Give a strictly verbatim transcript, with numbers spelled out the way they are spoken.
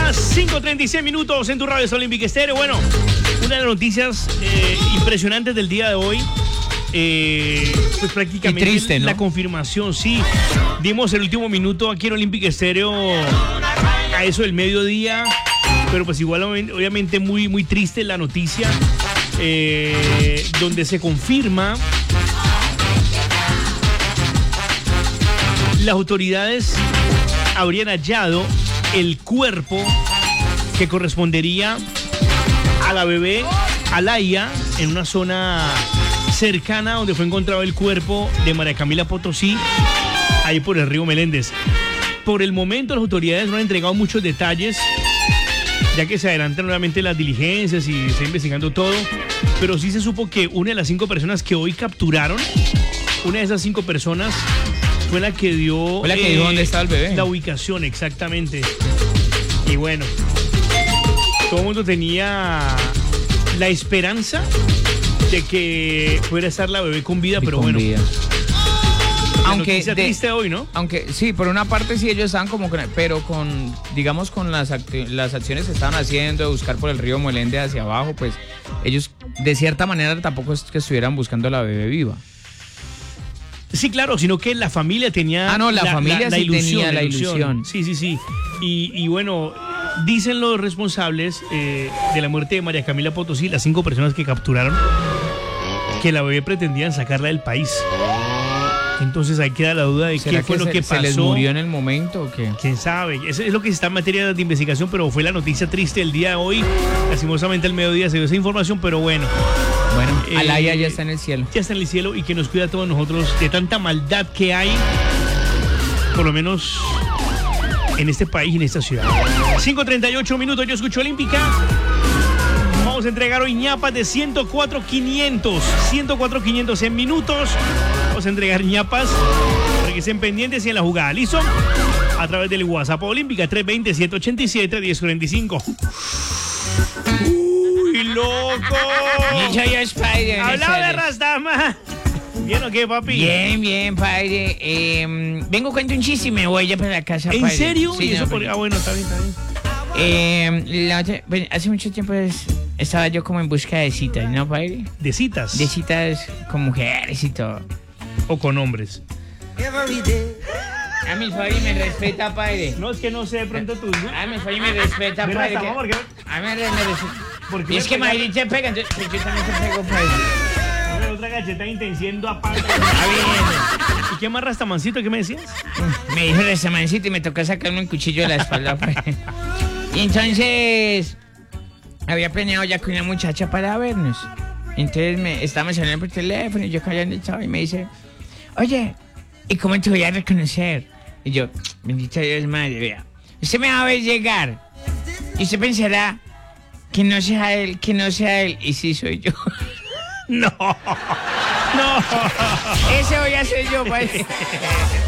las cinco treinta y seis minutos en tu radio Olímpica Estéreo. Bueno, una de las noticias eh, impresionantes del día de hoy, eh, pues prácticamente y triste, ¿no? La confirmación, sí. Dimos el último minuto aquí en Olímpica Estéreo a eso del mediodía, pero pues igual obviamente muy, muy triste la noticia, eh, donde se confirma. Las autoridades habrían hallado el cuerpo que correspondería a la bebé Alaya en una zona cercana donde fue encontrado el cuerpo de María Camila Potosí, ahí por el río Meléndez. Por el momento las autoridades no han entregado muchos detalles, ya que se adelantan nuevamente las diligencias y se está investigando todo, pero sí se supo que una de las cinco personas que hoy capturaron, una de esas cinco personas fue la que dio Fue la que eh, dijo dónde estaba el bebé. La ubicación, exactamente. Y bueno, todo el mundo tenía la esperanza de que pudiera estar la bebé con vida, Y pero con bueno. vida. Aunque Noticia de- triste hoy, ¿no? Aunque sí, por una parte sí ellos estaban como con, pero con, digamos, con las, acti- las acciones que estaban haciendo, de buscar por el río Meléndez hacia abajo, pues ellos de cierta manera tampoco es que estuvieran buscando a la bebé viva. Sí, claro, sino que la familia tenía Ah, no, la familia sí tenía la ilusión. Sí, sí, sí. Y, y bueno, dicen los responsables eh, de la muerte de María Camila Potosí, las cinco personas que capturaron, que la bebé pretendían sacarla del país. Entonces ahí queda la duda de qué ¿Será fue lo se, que se pasó. les murió en el momento o qué? Quién sabe, eso es lo que está en materia de investigación, pero fue la noticia triste el día de hoy. Lastimosamente al mediodía se dio esa información, pero bueno. Bueno, Eh, Alaya ya está en el cielo. Ya está en el cielo y que nos cuida a todos nosotros de tanta maldad que hay, por lo menos en este país y en esta ciudad. cinco treinta y ocho minutos, yo escucho Olímpica. Vamos a entregar hoy ñapas de ciento cuatro quinientos. ciento cuatro quinientos en minutos. Vamos a entregar ñapas para que estén pendientes y en la jugada. ¿Listo? A través del WhatsApp Olímpica tres dos cero, siete ocho siete, uno cero cuatro cinco. ¡Uy, loco! Yo soy Spider. Habla de Rastama. ¿Bien o qué, papi? Bien, bien, padre. Eh, vengo cuento un chiste y me voy ya para la casa, ¿En padre. serio? Sí, ¿Y eso no, por... pero- Ah, bueno, está bien, está bien. Eh, la otra- bueno, hace mucho tiempo es- estaba yo como en busca de citas, ¿no, padre? ¿De citas? De citas con mujeres y todo. ¿O con hombres? A mi padre me respeta, padre. No, es que no sé de pronto tú, ¿no? A mi padre me respeta, Mira, padre. Rastama, ¿por qué? A mí me respeta. ¿Por qué Y me es que pega- Madrid te pega, entonces pues, yo también te pego, padre. Dame otra galleta intenciendo aparte. Ah, bien. ¿Y qué más Rastamancito? ¿Qué me decías? Me dijo el restamancito y me tocó sacarme un cuchillo de la espalda, padre. Y entonces había planeado ya con una muchacha para vernos. Entonces me estábamos hablando por teléfono y yo callando estaba y me dice, oye, ¿y cómo te voy a reconocer? Y yo, bendito Dios, madre, vea. Usted me va a ver llegar y usted pensará que no sea él, que no sea él. Y sí soy yo. No. No. Ese voy a ser yo, padre.